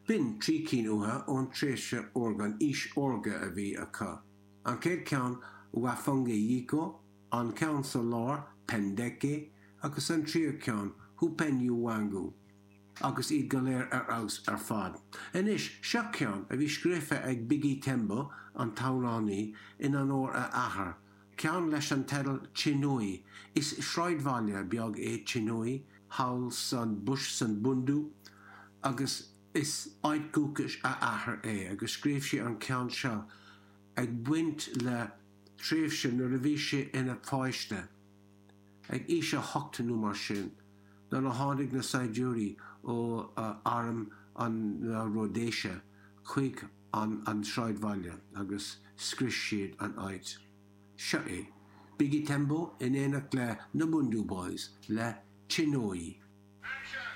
Bin trí cín uha ón tréise organ is orga a bhí acu. An céad ceann Wafunga Yiko, an ceann sa lár Pendeke, agus an trío ceann Hupenyu Wangu, agus iad go léir aus fad. Inis, seo ceann a bhí scríofa ag Biggie Tembo an Taurani in an ór a ahar. Ceann leis an tedal Chinoi, is shroidbhaile beag é Chinoi, hawl san bush san bundu, agus is aidgúcas a ahar é, agus scríobh sé an ceann seo ag buint le tréimhse nuair a bhí sé ina fáiste. Ag íse hochtanú mar sin, na na hánig na Saidúrí ó arm an Rhodésia, chuig an shroidbhaile agus scris siad an aid. Seo é, Biggie Tembo in éanacht le na Bundu Boys le Chinoi.